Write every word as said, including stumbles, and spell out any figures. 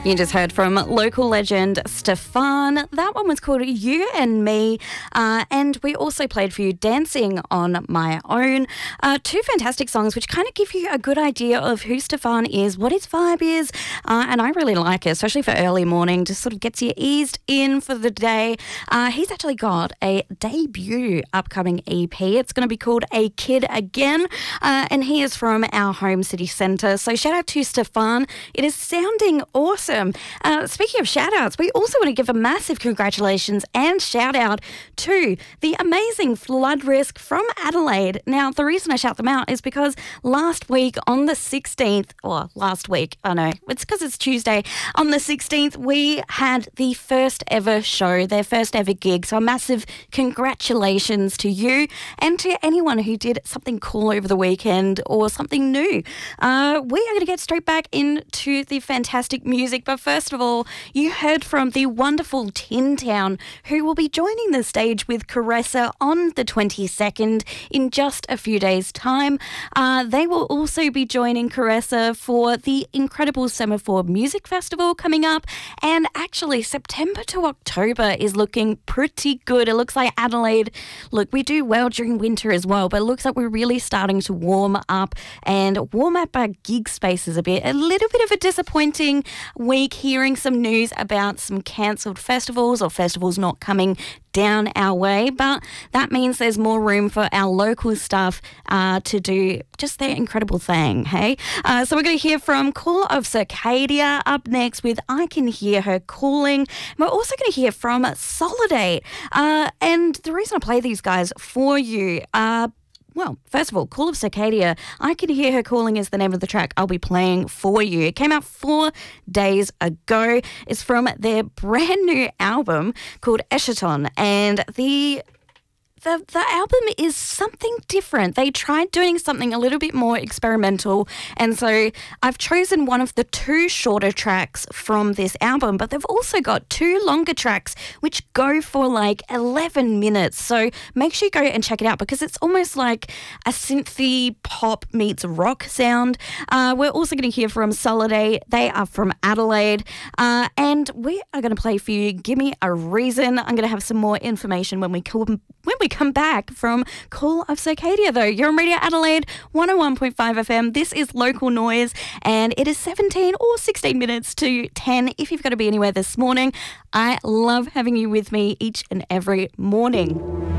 You just heard from local legend Stefan. That one was called You and Me. Uh, and we also played for you Dancing on My Own. Uh, two fantastic songs which kind of give you a good idea of who Stefan is, what his vibe is. Uh, and I really like it, especially for early morning. Just sort of gets you eased in for the day. Uh, he's actually got a debut upcoming E P. It's going to be called A Kid Again. Uh, and he is from our home city centre. So shout out to Stefan. It is sounding awesome. Uh, speaking of shout outs, we also want to give a massive congratulations and shout out to the amazing Flood Risk from Adelaide. Now, the reason I shout them out is because last week on the sixteenth, or last week, I know, it's because it's Tuesday, on the sixteenth, we had the first ever show, their first ever gig. So a massive congratulations to you and to anyone who did something cool over the weekend or something new. Uh, we are going to get straight back into the fantastic music. But first of all, you heard from the wonderful Tin Town, who will be joining the stage with Caressa on the twenty-second in just a few days' time. Uh, they will also be joining Caressa for the incredible Semaphore Music Festival coming up. And actually, September to October is looking pretty good. It looks like Adelaide, look, we do well during winter as well, but it looks like we're really starting to warm up and warm up our gig spaces a bit. A little bit of a disappointing week hearing some news about some cancelled festivals or festivals not coming down our way, but that means there's more room for our local stuff uh, to do just their incredible thing, hey? Uh, so we're going to hear from Call of Circadia up next with I Can Hear Her Calling. We're also going to hear from Solidate. Uh, and the reason I play these guys for you, uh, well, first of all, Call of Circadia, I Can Hear Her Calling is the name of the track I'll be playing for you. It came out four days ago. It's from their brand new album called Eschaton, and the... The, the album is something different. They tried doing something a little bit more experimental, and so I've chosen one of the two shorter tracks from this album, but they've also got two longer tracks which go for like eleven minutes. So make sure you go and check it out because it's almost like a synthy pop meets rock sound. Uh, we're also going to hear from Solidate. They are from Adelaide, uh, and we are going to play for you Give Me a Reason. I'm going to have some more information when we come when we come back from Call of Circadia, though. You're on Radio Adelaide, one oh one point five F M. This is Local Noise, and it is seventeen or sixteen minutes to ten if you've got to be anywhere this morning. I love having you with me each and every morning.